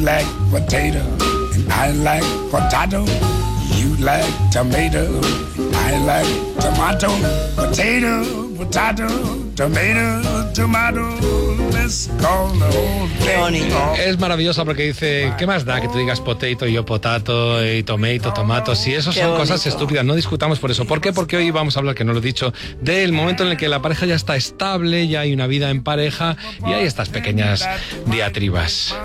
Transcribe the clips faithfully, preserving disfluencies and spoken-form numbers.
like potato, and I like potato. You like tomato, I like tomato. Potato, potato, tomato, tomato. Let's call the whole thing off. Es maravillosa porque dice, ¿qué más da que tú digas potato y yo potato y tomato, tomato? Si eso son cosas estúpidas, no discutamos por eso. ¿Por qué? Porque hoy vamos a hablar, que no lo he dicho, del momento en el que la pareja ya está estable, ya hay una vida en pareja y hay estas pequeñas diatribas.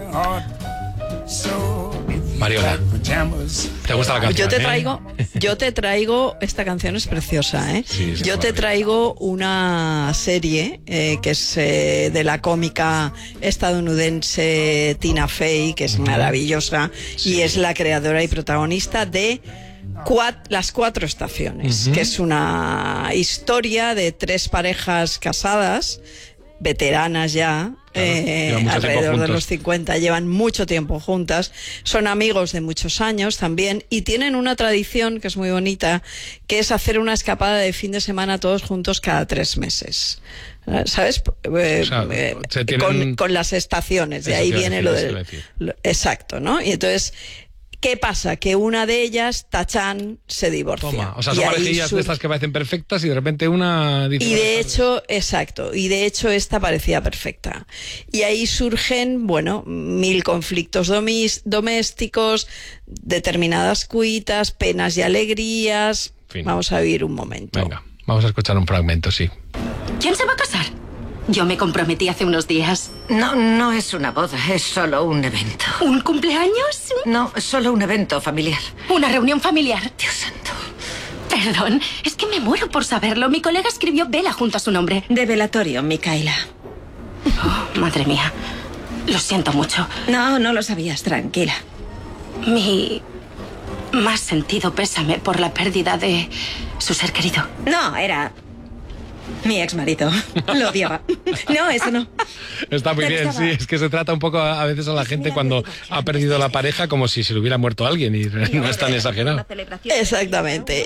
Mariola, ¿te gusta la canción? Yo te eh? traigo, yo te traigo, esta canción es preciosa, ¿eh? Sí, sí, yo te traigo una serie eh, que es eh, de la cómica estadounidense Tina Fey, que es uh-huh. maravillosa, sí. y es la creadora y protagonista de Cuat, Las Cuatro Estaciones, uh-huh. que es una historia de tres parejas casadas, veteranas ya, Claro, eh, alrededor de los cincuenta, llevan mucho tiempo juntas, son amigos de muchos años también y tienen una tradición que es muy bonita, que es hacer una escapada de fin de semana todos juntos cada tres meses. ¿Sabes? Eh, o sea, eh, tienen... con, con las estaciones, de ahí viene lo del... Lo, exacto, ¿no? Y entonces... ¿qué pasa? Que una de ellas, Tachán, se divorcia. Toma, o sea, son parejillas sur... de estas que parecen perfectas y de repente una... dice, y de hecho, exacto, y de hecho esta parecía perfecta. Y ahí surgen, bueno, mil conflictos domis, domésticos, determinadas cuitas, penas y alegrías. Fin. Vamos a vivir un momento. Venga, vamos a escuchar un fragmento, sí. ¿Quién se va a casar? Yo me comprometí hace unos días. No, no es una boda, es solo un evento. ¿Un cumpleaños? No, es solo un evento familiar. ¿Una reunión familiar? Dios santo. Perdón, es que me muero por saberlo. Mi colega escribió vela junto a su nombre. De velatorio, Micaela. Oh, madre mía. Lo siento mucho. No, no lo sabías, tranquila. Mi más sentido pésame por la pérdida de su ser querido. No, era... mi ex marido. Lo odiaba. No, eso no. Está muy bien, sí. Es que se trata un poco a veces a la gente cuando ha perdido la pareja como si se le hubiera muerto alguien y no es tan exagerado. Exactamente.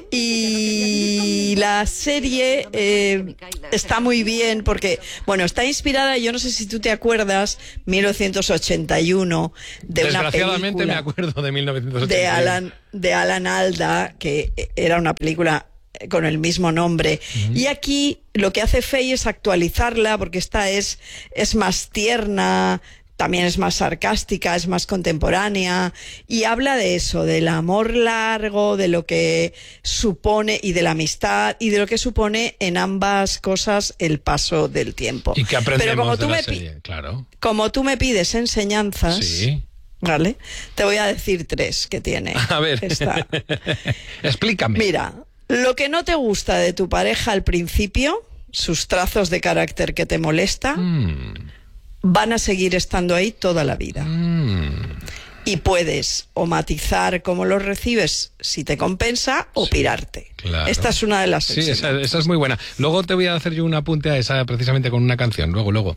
Y la serie eh, está muy bien porque, bueno, está inspirada, yo no sé si tú te acuerdas, mil novecientos ochenta y uno, de una película. Desgraciadamente me acuerdo de mil novecientos ochenta y uno. De Alan, de Alan Alda, que era una película con el mismo nombre. Uh-huh. Y aquí lo que hace Fey es actualizarla porque esta es, es más tierna, también es más sarcástica, es más contemporánea y habla de eso, del amor largo, de lo que supone y de la amistad y de lo que supone en ambas cosas el paso del tiempo. Y que aprendemos Pero como de tú la me serie, pi- claro. Como tú me pides enseñanzas... Sí. ¿Vale? Te voy a decir tres que tiene. A ver, esta. Explícame. Mira, lo que no te gusta de tu pareja al principio, sus trazos de carácter que te molesta, mm. van a seguir estando ahí toda la vida. Mm. Y puedes o matizar cómo los recibes si te compensa o sí, pirarte. Claro. Esta es una de las Sí, esa, esa es muy buena. Luego te voy a hacer yo un apunte a esa precisamente con una canción, luego, luego.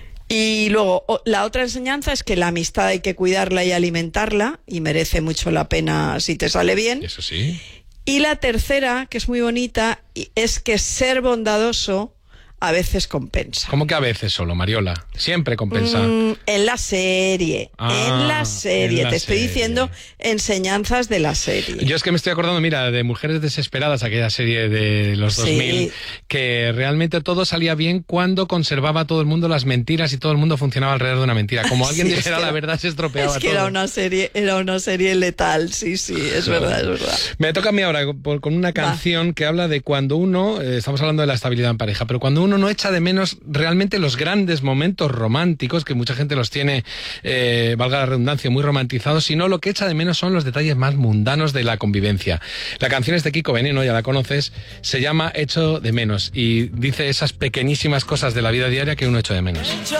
Y luego, la otra enseñanza es que la amistad hay que cuidarla y alimentarla, y merece mucho la pena si te sale bien. Eso sí. Y la tercera, que es muy bonita, es que ser bondadoso a veces compensa. ¿Cómo que a veces solo, Mariola? Siempre compensa. Mm, en la serie, ah, en la serie. En la Te estoy serie. diciendo enseñanzas de la serie. Yo es que me estoy acordando, mira, de Mujeres Desesperadas, aquella serie de los dos mil, sí, que realmente todo salía bien cuando conservaba todo el mundo las mentiras y todo el mundo funcionaba alrededor de una mentira. Como alguien sí, dijera la verdad, se estropeaba todo. Es que todo. era una serie, era una serie letal, sí, sí, es sí. verdad, es verdad. Me toca a mí ahora por, con una canción Va. que habla de cuando uno, eh, estamos hablando de la estabilidad en pareja, pero cuando uno no echa de menos realmente los grandes momentos románticos, que mucha gente los tiene, eh, valga la redundancia, muy romantizados, sino lo que echa de menos son los detalles más mundanos de la convivencia. La canción es de Kiko Veneno, ya la conoces, se llama Echo de menos y dice esas pequeñísimas cosas de la vida diaria que uno echa de menos.